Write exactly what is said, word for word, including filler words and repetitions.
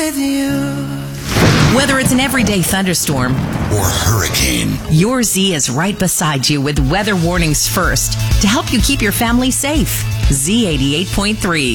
with you. Whether it's an everyday thunderstorm or hurricane, your Z is right beside you with weather warnings first to help you keep your family safe. Z eighty-eight point three.